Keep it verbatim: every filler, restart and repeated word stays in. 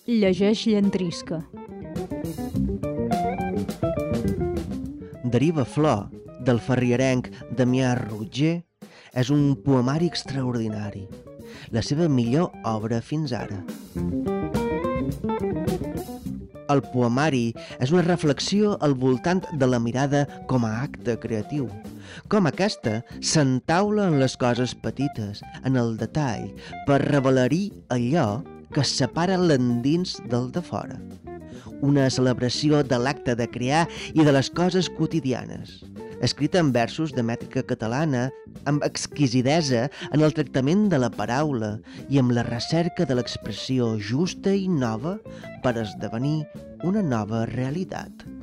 Llegeix Llentrisca. Deriva Flor, del ferriarenc Damià Rutger, és un poemari extraordinari, la seva millor obra fins ara. El poemari és una reflexió al voltant de la mirada com a acte creatiu, com aquesta s'entaula en les coses petites, en el detall, per revelar-hi allò que separa l'endins del de fora. Una celebració de l'acte de crear i de les coses quotidianes, escrita en versos de mètrica catalana, amb exquisidesa en el tractament de la paraula i amb la recerca de l'expressió justa i nova per esdevenir una nova realitat.